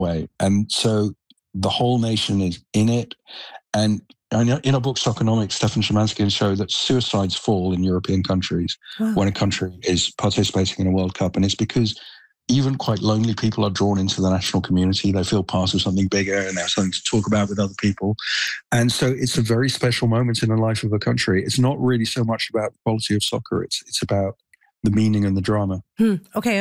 way. And so the whole nation is in it. And in our book, Soccernomics, Stefan Szymanski show that suicides fall in European countries when a country is participating in a World Cup. And it's because even quite lonely people are drawn into the national community. They feel part of something bigger and they have something to talk about with other people. And so it's a very special moment in the life of a country. It's not really so much about the quality of soccer. It's about the meaning and the drama. Okay.